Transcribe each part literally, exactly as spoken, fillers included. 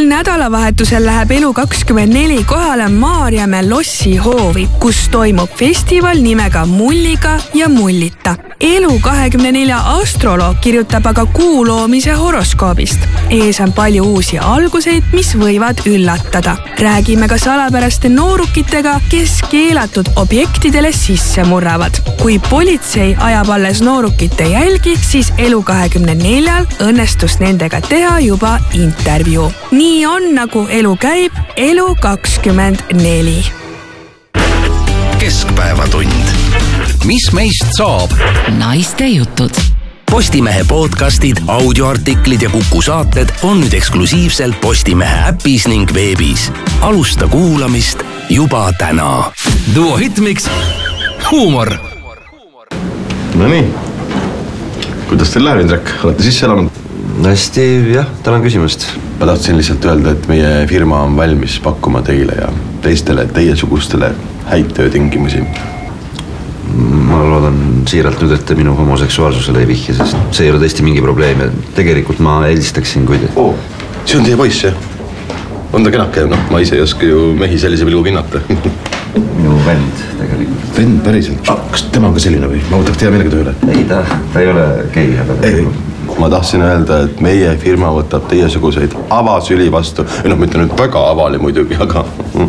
sel nädalavahetusel läheb Elu kakskümmend neli kohale Maarjamäe lossi hoovi, kus toimub festival nimega Mulliga ja Mullita. Elu kahekümne nelja astroloog kirjutab aga kuu loomise horoskoobist. Ees on palju uusi alguseid, mis võivad üllatada. Räägime ka salapäraste noorukitega, kes keelatud objektidele sisse murravad. Kui politsei ajab alles noorukite jälgi, siis Elu kahekümne neljal õnnestus nendega teha juba intervjuu. Nii on, nagu elu käib, Elu kakskümmend neli. Keskpäevatund. Mis meist saab? Naiste jutud. Postimehe podcastid, audioartiklid ja Kuku saated on nüüd eksklusiivselt Postimehe äpis ning veebis. Alusta kuulamist juba täna. Duo Hitmix. Huumor. No nii. Kuidas teil läheb, Indrek? Olete sisse elanud? Hästi, jah, tänan küsimust. Ma tahtsin lihtsalt öelda, et meie firma on valmis pakkuma teile ja teistele teiesugustele häid töötingimusi. Ma loodan siiralt nüüd, et te minu homoseksuaalsusele ei vihja, sest see ei ole tõesti mingi probleem ja tegelikult ma eelistaksin, kui te... Oh, see on teie poiss, jah? On ta kenake? No, ma ise ei oska ju mehi sellise pilgu hinnata. Minu vend tegelikult. Vend päriselt? Ah, kas tema on ka selline või? Ma võtaks teha meelega tööle. Ei, ta, ta ei ole gei. Ei, ma tahtsin öelda, et meie firma võtab teiesuguseid avasüli vastu. Ei, noh, ma ütlen nüüd väga avali muidugi, aga...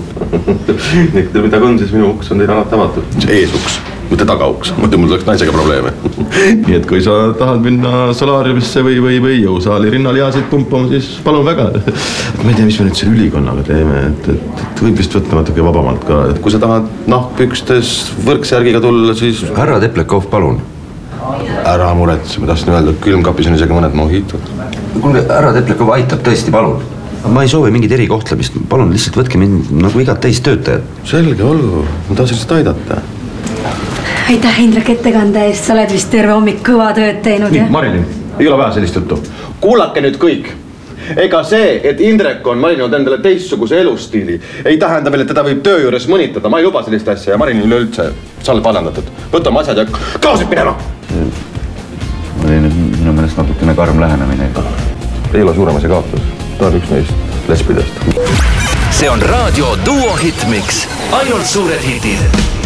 Need, midagi on, siis minu uks on teil alati avatud. See eesuks, mitte tagauks. Muidu mul oleks naisega probleeme. Nii et kui sa tahad minna solaariumisse või, või, või jõusaali rinnalihasid pumpama, siis palun väga. Ma ei tea, mis me nüüd selle ülikonnaga teeme, et, et, et võib vist võtta natuke vabamalt ka. Et kui sa tahad nahkpükstes võrksärgiga tulla, siis... Härra Teplekov, palun. Ära muretse, ma tahtsin öelda, et külmkapis on isegi mõned mohitad. Kuulge, härra Teplekov aitab tõesti, palun. Ma ei soovi mingit erikohtlemist, palun lihtsalt võtke mind nagu igat teist töötajad. Selge, olgu, ma tahtsin lihtsalt aidata. Aitäh, Indrek, ettekande eest, sa oled vist terve hommik kõva tööd teinud, jah? Marilyn, ei ole vähe sellist juttu. Kuulake nüüd kõik. Ega see, et Indrek on valinud endale teistsuguse elustiili, ei tähenda veel, et teda võib töö juures mõnitada. Ma ei luba sellist asja ja Marilyn üleüldse, sa oled vallandatud. Võtame asjad ja kaosid minema! Oli nüüd minu meelest natukene karm lähenemine. Ei ole suurem asi kaotus. Ta on üks neist lesbidest. See on raadio Duo Hitmix. Ainult suured hitid.